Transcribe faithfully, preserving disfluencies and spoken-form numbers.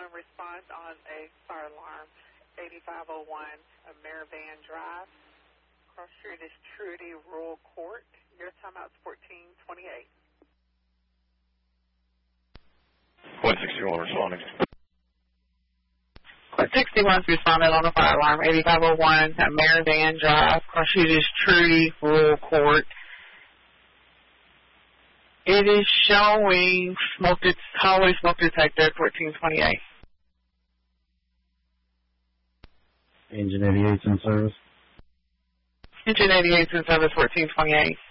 one respond on a fire alarm, eighty-five oh one Amerivan Drive. Cross street is Trudy Rural Court. Your timeout's fourteen twenty-eight. one sixty-one responding. Court sixty-one responded on a fire alarm, eighty-five oh one Amerivan Drive. Cross street is Trudy Rural Court. It is showing smoke, det- hallway smoke detector, fourteen twenty-eight. Engine eighty-eight's in service. Engine eighty-eight's in service, fourteen twenty-eight.